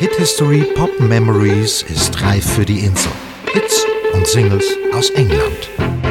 Hit History Pop Memories ist reif für die Insel. Hits und Singles aus England.